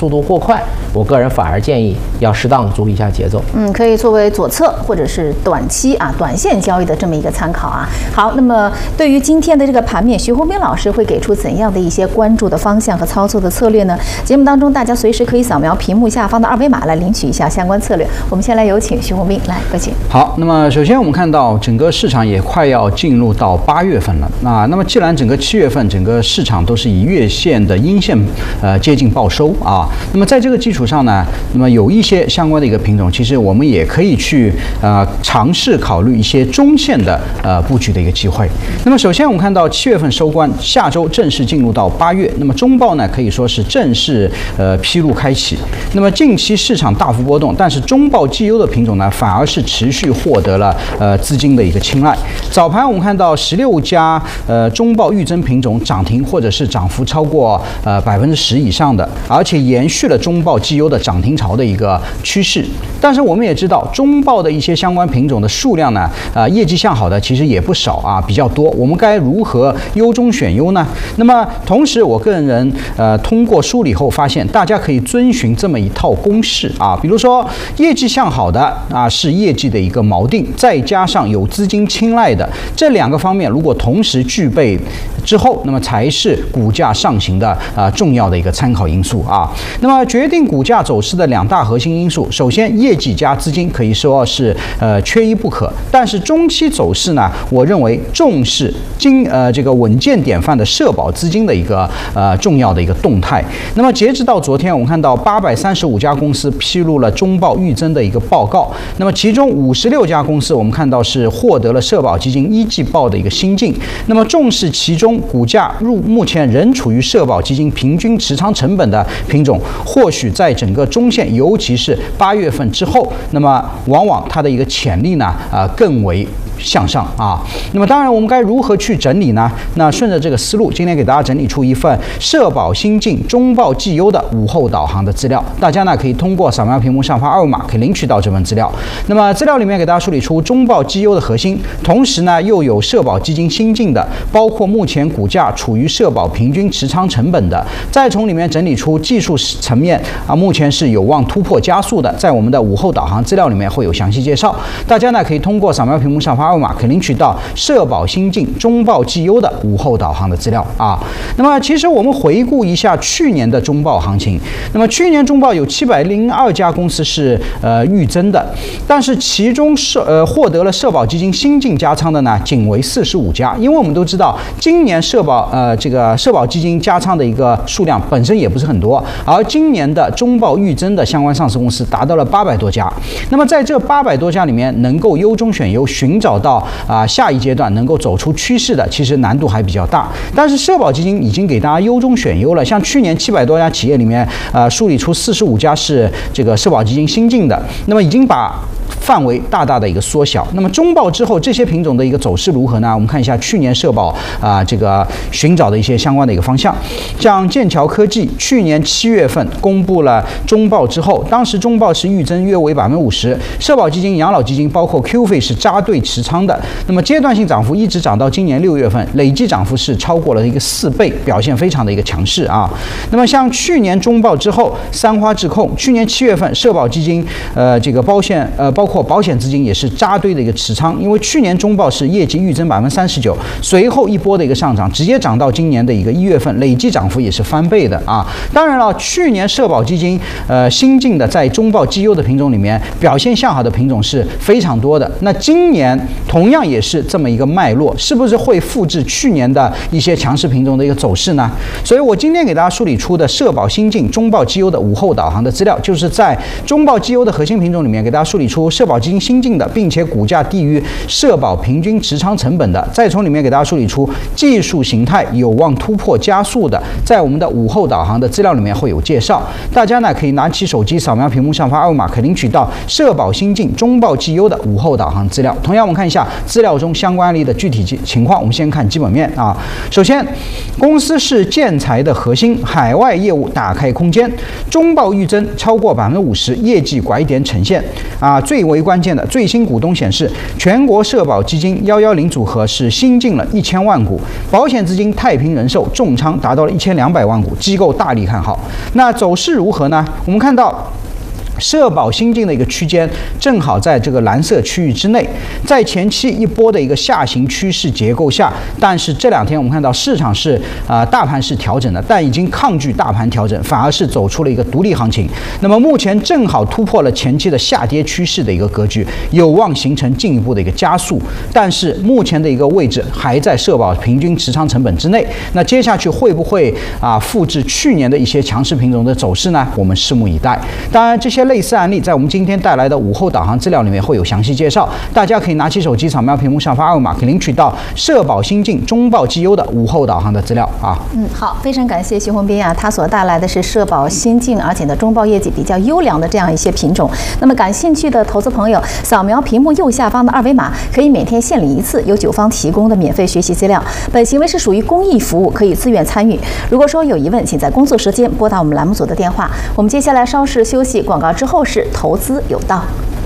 速度过快，我个人反而建议要适当注意一下节奏。 可以作为左侧或者是短期短线交易的这么一个参考啊。好，那么对于今天的这个盘面，徐宏斌老师会给出怎样的一些关注的方向和操作的策略呢？节目当中大家随时可以扫描屏幕下方的2维码来领取一下相关策略。我们先来有请徐宏斌，来，有请。 好，那么首先我们看到整个市场也快要进入到8月份了那么既然整个7月份整个市场都是以月线的阴线接近报收那么在这个基础上呢，那么有一些相关的一个品种，其实我们也可以去尝试考虑一些中线的布局的一个机会。那么首先我们看到7月份收官，下周正式进入到8月，那么中报呢可以说是正式披露开启。那么近期市场大幅波动，但是中报绩优的品种呢反而是持续获得了资金的一个青睐。早盘我们看到16家中报预增品种涨停或者是涨幅超过10%以上的，而且延续了中报绩优的涨停潮的一个趋势。但是我们也知道中报的一些相关品种的数量呢业绩向好的其实也不少比较多。我们该如何优中选优呢？那么同时我个人通过梳理后发现，大家可以遵循这么一套公式比如说业绩向好的是业绩的一个锚定，再加上有资金青睐的这2个方面，如果同时具备之后，那么才是股价上行的重要的一个参考因素那么决定股价走势的2大核心因素，首先业绩加资金可以说是缺一不可，但是中期走势呢，我认为重视这个稳健典范的社保资金的一个重要的一个动态。那么截止到昨天，我们看到835家公司披露了中报预增的一个报告，那么其中56家公司我们看到是获得了社保基金1季报的一个新进。那么重视其中股价目前仍处于社保基金平均持仓成本的品种，或许在整个中线，尤其是8月份之后，那么往往它的一个潜力呢更为向上那么当然我们该如何去整理呢？那顺着这个思路，今天给大家整理出一份社保新进中报绩优的午后导航的资料，大家呢可以通过扫描屏幕上方2维码可以领取到这份资料。那么资料里面给大家梳理出中报绩优的核心，同时呢又有社保基金新进的，包括目前股价处于社保平均持仓成本的，再从里面整理出技术层面目前是有望突破加速的，在我们的午后导航资料里面会有详细介绍，大家呢可以通过扫描屏幕上方2维码可以领取到社保新进中报绩优的午后导航的资料那么其实我们回顾一下去年的中报行情，那么去年中报有702家公司是预增的，但是其中获得了社保基金新进加仓的呢仅为45家。因为我们都知道今年社保基金加仓的一个数量本身也不是很多，而今年的中报预增的相关上市公司达到了800多家。那么在这800多家里面，能够优中选优寻找到下一阶段能够走出趋势的，其实难度还比较大。但是社保基金已经给大家优中选优了，像去年700多家企业里面梳理出45家是这个社保基金新进的，那么已经把范围大大的一个缩小。那么中报之后这些品种的一个走势如何呢？我们看一下去年社保这个寻找的一些相关的一个方向。像剑桥科技去年7月份公布了中报之后，当时中报是预增约为50%，社保基金、养老基金包括 QF 是扎对持仓的，那么阶段性涨幅一直涨到今年6月份，累计涨幅是超过了一个4倍，表现非常的一个强势那么像去年中报之后，三花智控去年7月份社保基金这个包括保险资金也是扎堆的一个持仓，因为去年中报是业绩预增39%，随后一波的一个上涨，直接涨到今年的一个1月份，累计涨幅也是翻倍的当然了，去年社保基金新进的在中报绩优的品种里面表现向好的品种是非常多的。那今年同样也是这么一个脉络，是不是会复制去年的一些强势品种的一个走势呢？所以我今天给大家梳理出的社保新进中报绩优的午后导航的资料，就是在中报绩优的核心品种里面给大家梳理出社保基金新进的，并且股价低于社保平均持仓成本的，再从里面给大家梳理出技术形态有望突破加速的，在我们的午后导航的资料里面会有介绍。大家呢可以拿起手机扫描屏幕上方2维码，可领取到社保新进中报绩优的午后导航资料。同样我们看一下资料中相关案例的具体情况。我们先看基本面首先公司是建材的核心，海外业务打开空间，中报预增超过50%，业绩拐点呈现最最为关键的最新股东显示，全国社保基金110组合是新进了1000万股，保险资金太平人寿重仓达到了1200万股，机构大力看好。那走势如何呢？我们看到社保新进的一个区间正好在这个蓝色区域之内，在前期一波的一个下行趋势结构下，但是这2天我们看到市场是大盘是调整的，但已经抗拒大盘调整，反而是走出了一个独立行情。那么目前正好突破了前期的下跌趋势的一个格局，有望形成进一步的一个加速。但是目前的一个位置还在社保平均持仓成本之内，那接下去会不会复制去年的一些强势品种的走势呢？我们拭目以待。当然这些类似案例在我们今天带来的午后导航资料里面会有详细介绍，大家可以拿起手机扫描屏幕上方二维码，可以领取到社保新进中报绩优的午后导航的资料啊。 好，非常感谢徐宏斌他所带来的是社保新进，而且呢中报业绩比较优良的这样一些品种。那么感兴趣的投资朋友，扫描屏幕右下方的二维码，可以每天限领1次由9方提供的免费学习资料。本行为是属于公益服务，可以自愿参与。如果说有疑问，请在工作时间拨打我们栏目组的电话。我们接下来稍事休息，广告之后是投资有道。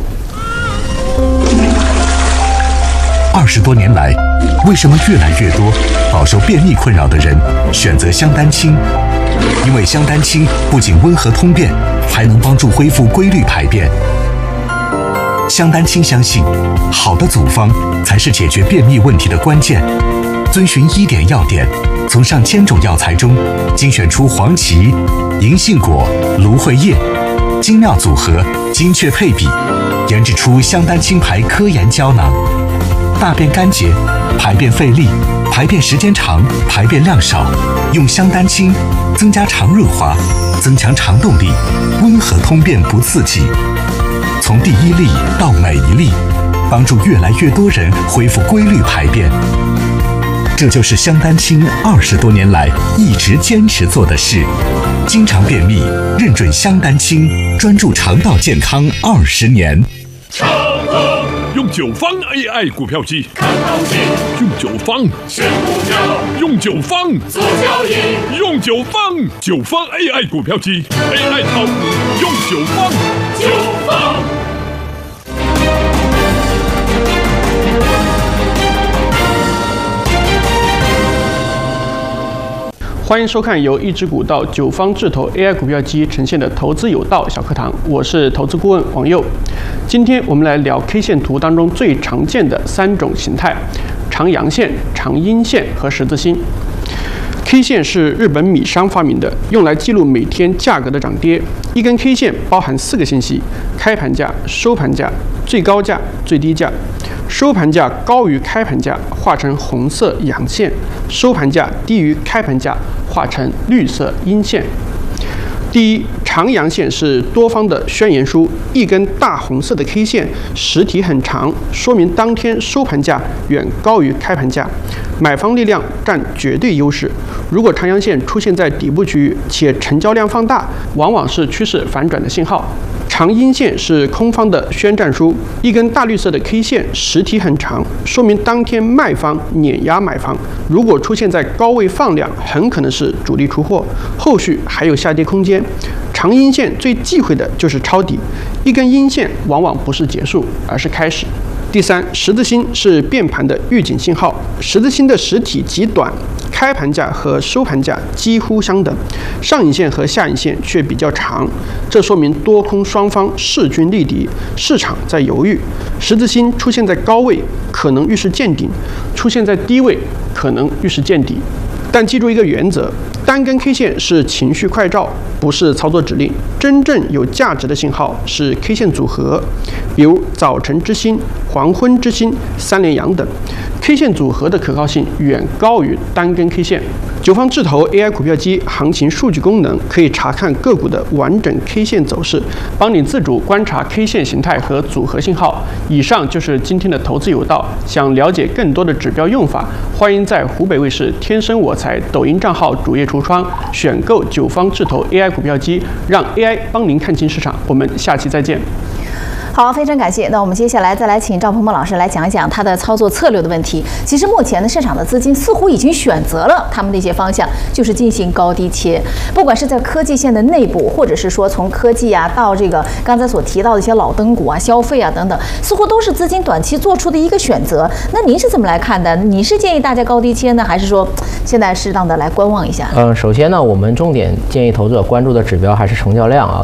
20多年来，为什么越来越多饱受便秘困扰的人选择香丹清？因为香丹清不仅温和通便，还能帮助恢复规律排便。香丹清相信，好的组方才是解决便秘问题的关键。遵循1点要点，从上千种药材中精选出黄芪、银杏果、芦荟叶，精妙组合，精确配比，研制出香丹清牌科研胶囊。大便干结、排便费力、排便时间长、排便量少，用香丹清增加肠润滑，增强肠动力，温和通便不刺激。从第1粒到每1粒，帮助越来越多人恢复规律排便。这就是香丹清20多年来一直坚持做的事。经常便秘，认准香丹清，专注肠道健康20年。 用9方 AI 股票机看行情，用9方选股票，用9方做交易，用9方AI 股票机 AI 炒股，用9方。 欢迎收看由一只股到9方智投 AI 股票机呈现的投资有道小课堂，我是投资顾问王佑。今天我们来聊 K 线图当中最常见的3种形态：长阳线、长阴线和十字星。K 线是日本米商发明的，用来记录每天价格的涨跌。一根 K 线包含4个信息：开盘价、收盘价、最高价、最低价。收盘价高于开盘价，画成红色阳线；收盘价低于开盘价，画成绿色阴线。第一，长阳线是多方的宣言书，一根大红色的 K 线，实体很长，说明当天收盘价远高于开盘价，买方力量占绝对优势。如果长阳线出现在底部区域，且成交量放大，往往是趋势反转的信号。长阴线是空方的宣战书，一根大绿色的 K 线，实体很长，说明当天卖方碾压买方。如果出现在高位放量，很可能是主力出货，后续还有下跌空间。长阴线最忌讳的就是抄底，一根阴线往往不是结束，而是开始。第三，十字星是变盘的预警信号，十字星的实体极短，开盘价和收盘价几乎相等，上影线和下影线却比较长，这说明多空双方势均力敌，市场在犹豫。十字星出现在高位，可能预示见顶；出现在低位，可能预示见底。但记住一个原则，单根 K 线是情绪快照，不是操作指令。真正有价值的信号是 K 线组合，比如早晨之星、黄昏之星、3连阳等。K 线组合的可靠性远高于单根 K 线。9方智投 AI 股票机行情数据功能可以查看个股的完整 K 线走势，帮你自主观察 K 线形态和组合信号。以上就是今天的投资有道。想了解更多的指标用法，欢迎在湖北卫视天生我材抖音账号主页橱窗选购9方智投 AI 股票机，让 AI 帮您看清市场。我们下期再见。 好，非常感谢。那我们接下来再来请赵鹏鹏老师来讲一讲他的操作策略的问题。其实目前的市场的资金似乎已经选择了他们的一些方向，就是进行高低切，不管是在科技线的内部，或者是说从科技啊到这个刚才所提到的一些老灯股啊、消费啊等等，似乎都是资金短期做出的一个选择。那您是怎么来看的？你是建议大家高低切呢，还是说现在适当的来观望一下？ 首先呢，我们重点建议投资者关注的指标还是成交量啊，